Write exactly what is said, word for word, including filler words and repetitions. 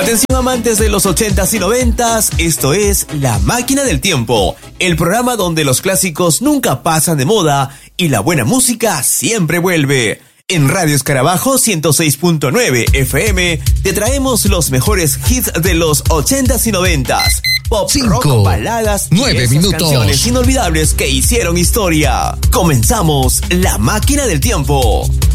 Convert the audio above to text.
Atención amantes de los ochentas y noventas, esto es La Máquina del Tiempo, el programa donde los clásicos nunca pasan de moda y la buena música siempre vuelve. En Radio Escarabajo ciento seis punto nueve F M te traemos los mejores hits de los ochentas y noventas. Pop, Cinco, rock, baladas nueve y esas minutos. canciones inolvidables que hicieron historia. Comenzamos La Máquina del Tiempo.